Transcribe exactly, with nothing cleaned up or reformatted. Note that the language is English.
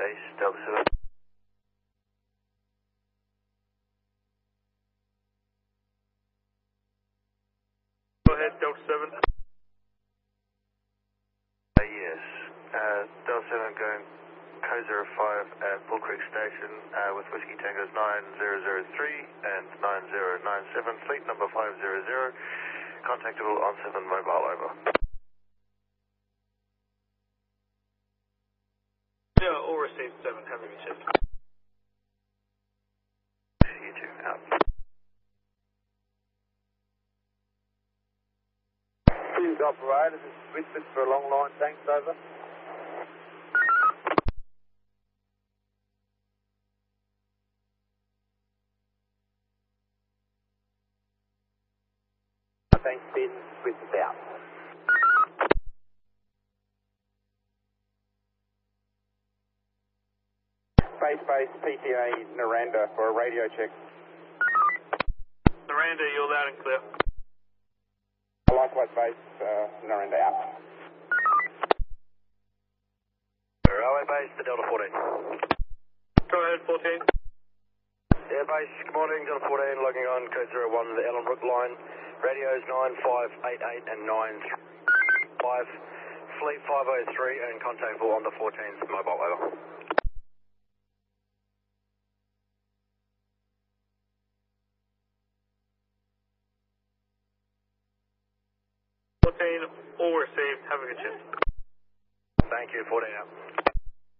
base, Delta seven. Go ahead, Delta seven. Uh, yes, uh, Delta seven going code zero five at Bull Creek Station uh, with Whiskey Tangos nine zero zero three and nine zero nine seven, fleet number five zero zero, contactable on seven mobile, over. Yeah, all received seven, have a good shift. You two, out. Please operator, this is Whitford for a long line, thanks, over. Thanks, Ben, Whitford out. Base base P T A Naranda for a radio check. Miranda, you're loud and clear. Likewise base, uh, Naranda out. Railway base to Delta fourteen. Go ahead, fourteen. Yeah, base, good morning, Delta fourteen, logging on code zero one, the Ellenbrook line. Radios nine five eight eight and nine five, fleet five oh three and contactable on the fourteenth mobile, over. fourteen, all received, have a good shift. Thank you, fourteen out.